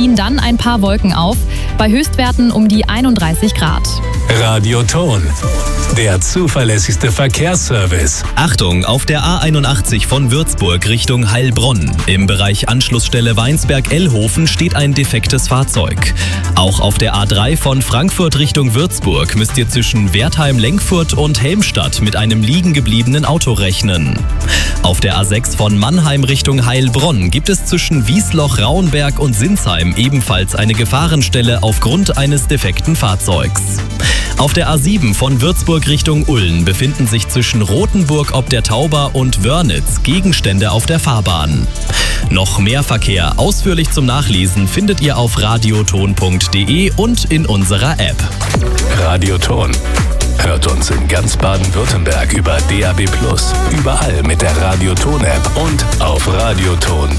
ziehen dann ein paar Wolken auf, bei Höchstwerten um die 31 Grad. Radioton, der zuverlässigste Verkehrsservice. Achtung, auf der A81 von Würzburg Richtung Heilbronn. Im Bereich Anschlussstelle Weinsberg-Ellhofen steht ein defektes Fahrzeug. Auch auf der A3 von Frankfurt Richtung Würzburg müsst ihr zwischen Wertheim-Lenkfurt und Helmstadt mit einem liegen gebliebenen Auto rechnen. Auf der A6 von Mannheim Richtung Heilbronn gibt es zwischen Wiesloch, Rauenberg und Sinsheim ebenfalls eine Gefahrenstelle aufgrund eines defekten Fahrzeugs. Auf der A7 von Würzburg Richtung Ulm befinden sich zwischen Rothenburg ob der Tauber und Wörnitz Gegenstände auf der Fahrbahn. Noch mehr Verkehr ausführlich zum Nachlesen findet ihr auf radioton.de und in unserer App. Radioton. Hört uns in ganz Baden-Württemberg über DAB+, überall mit der Radioton-App und auf radioton.de.